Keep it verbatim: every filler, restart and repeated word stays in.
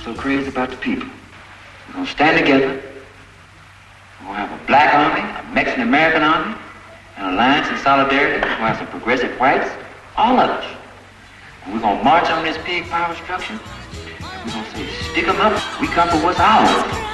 so crazy about the people. We're going to stand together. We're going to have a black army, a Mexican-American army, an alliance and solidarity. We're going to have some progressive whites, all of us. And we're going to march on this pig power structure. We're going to say, stick 'em up. We come for what's ours.